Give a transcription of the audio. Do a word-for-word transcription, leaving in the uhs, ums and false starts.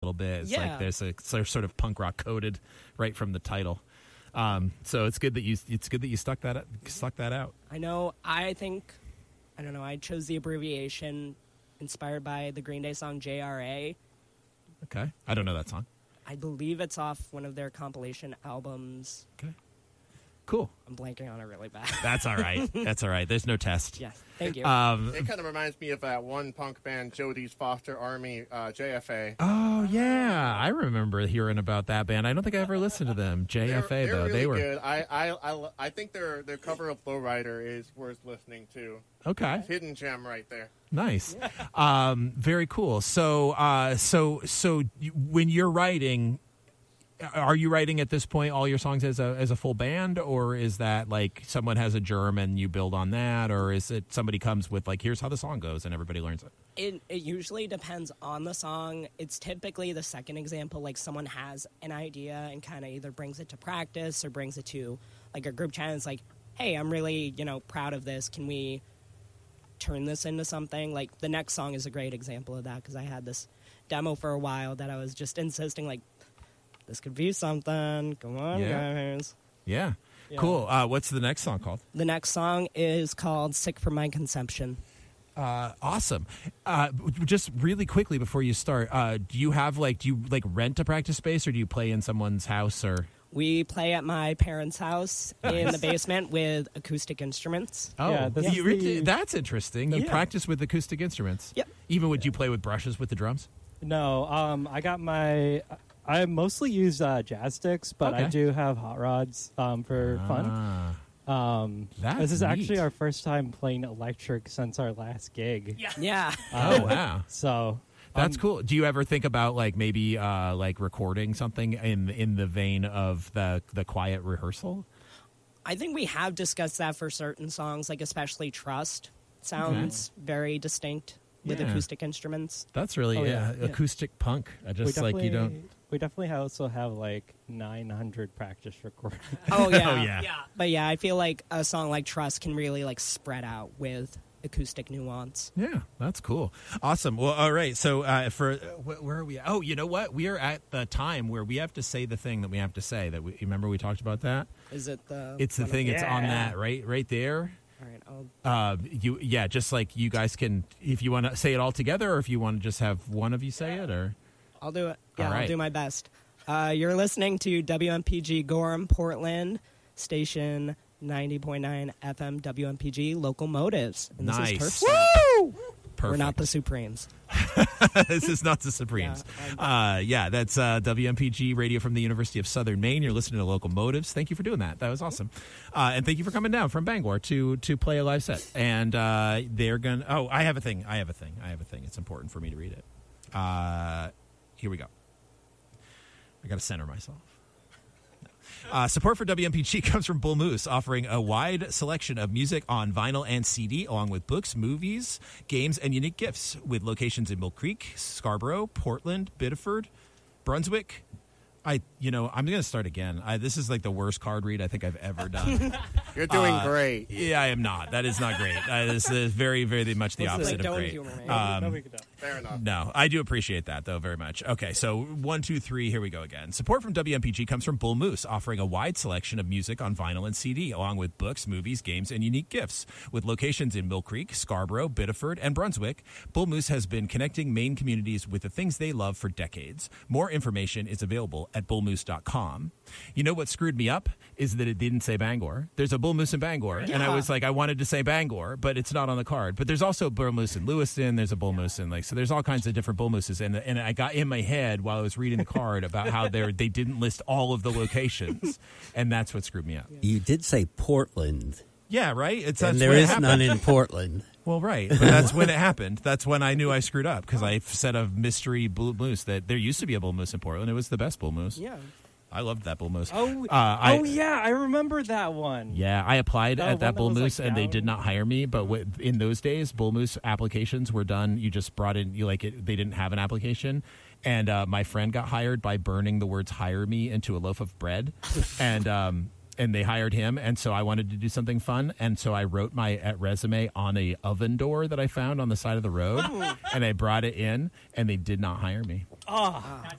little bit. It's Yeah. like there's a sort of punk rock coded right from the title. Um, so it's good that you it's good that you stuck that stuck that out. I know. I think, I don't know, I chose the abbreviation inspired by the Green Day song J R A. Okay. I don't know that song. I believe it's off one of their compilation albums. Okay. Cool. I'm blanking on it really bad. That's all right. That's all right. There's no test. Yes. Thank you. Um, It kind of reminds me of that one punk band, Jody's Foster Army, uh, J F A. oh, yeah. I remember hearing about that band. I don't think I ever listened to them. J F A, they're, they're though. really they were. good. I, I, I, I think their their cover of Lowrider is worth listening to. Okay. Hidden gem right there. Nice. Um, very cool. So, uh, so, so you, when you're writing, are you writing at this point all your songs as a as a full band, or is that like someone has a germ and you build on that, or is it somebody comes with like, here's how the song goes and everybody learns it? It, it usually depends on the song. It's typically the second example, like someone has an idea and kind of either brings it to practice or brings it to like a group chat and it's like, hey, I'm really, you know, proud of this. Can we turn this into something? Like the next song is a great example of that because I had this demo for a while that I was just insisting like, this could be something. Come on, Yeah. guys. Yeah. Yeah. Cool. Uh, what's the next song called? The next song is called Sick from My Conception. Uh, awesome. Uh, just really quickly before you start, uh, do you have like, do you like rent a practice space or do you play in someone's house or? We play at my parents' house in the basement with acoustic instruments. Oh, Yeah, this you is re- the- that's interesting. You Yeah. practice with acoustic instruments. Yep. Even would you play with brushes with the drums? No, um, I got my. I mostly use uh, jazz sticks, but I Okay. do have hot rods um, for fun. Ah, Um, That's this is actually neat. our first time playing electric since our last gig. Yeah. Yeah. oh, wow. So That's um, cool. Do you ever think about like maybe uh, like recording something in in the vein of the the quiet rehearsal? I think we have discussed that for certain songs, like especially Trust. Sounds very distinct with Yeah. acoustic instruments. That's really Oh, yeah, yeah, yeah. acoustic punk. I we just like definitely you don't. we definitely also have like nine hundred practice recordings. Oh, yeah. Oh, yeah. But yeah, I feel like a song like Trust can really like spread out with acoustic nuance. Yeah, that's cool. Awesome. Well, all right. So uh, for uh, wh- where are we? At? Oh, you know what? We are at the time where we have to say the thing that we have to say. That we remember we talked about that. Is it the? It's the one of thing. It's on Yeah. that right, right there. All right. I'll, Uh, you yeah, just like you guys can, if you want to say it all together, or if you want to just have one of you say it, or I'll do it. Yeah, All right. I'll do my best. Uh, you're listening to W M P G Gorham, Portland, station ninety point nine F M W M P G Locomotives. And Nice. This is Turf Stop. perfect. We're not the Supremes. This is not the Supremes. Yeah, uh, yeah, that's uh, W M P G radio from the University of Southern Maine. You're listening to Locomotives. Thank you for doing that. That was awesome. Uh, and thank you for coming down from Bangor to to play a live set. And uh, they're going to... Oh, I have a thing. I have a thing. I have a thing. It's important for me to read it. Uh, here we go. I got to center myself. Uh, support for W M P G comes from Bull Moose, offering a wide selection of music on vinyl and C D, along with books, movies, games, and unique gifts, with locations in Mill Creek, Scarborough, Portland, Biddeford, Brunswick. I, you know, I'm going to start again. I, this is like the worst card read I think I've ever done. You're doing Uh, great. Yeah, I am not. That is not great. Uh, this is very, very much the Listen, opposite like, of don't great. humor me. Um, No, we could not. Fair enough. No, I do appreciate that, though, very much. Okay, so one, two, three, here we go again. Support from W M P G comes from Bull Moose, offering a wide selection of music on vinyl and C D, along with books, movies, games, and unique gifts. With locations in Mill Creek, Scarborough, Biddeford, and Brunswick, Bull Moose has been connecting Maine communities with the things they love for decades. More information is available at bull moose dot com. You know what screwed me up is that it didn't say Bangor. There's a Bull Moose in Bangor, and I Yeah. was like, I wanted to say Bangor, but it's not on the card. But there's also a Bull Moose in Lewiston. There's a Bull Moose in like, so there's all kinds of different Bull Mooses, and and I got in my head while I was reading the card about how they they didn't list all of the locations, and that's what screwed me up. You did say Portland, Yeah, right. It's and that's there when it is happened. none in Portland. Well, right, but that's when it happened. That's when I knew I screwed up because I said a mystery Bull Moose that there used to be a Bull Moose in Portland. It was the best Bull Moose. Yeah. I loved that Bull Moose. Oh, Uh, I- oh yeah, I remember that one. Yeah, I applied Oh, at one that that Bull was, like, Moose, and they down- did not hire me. But wi- in those days, Bull Moose applications were done. You just brought in, you like it. They didn't have an application, and uh, my friend got hired by burning the words "hire me" into a loaf of bread, and um, and they hired him. And so I wanted to do something fun, and so I wrote my uh, resume on a oven door that I found on the side of the road, and I brought it in, and they did not hire me. Oh,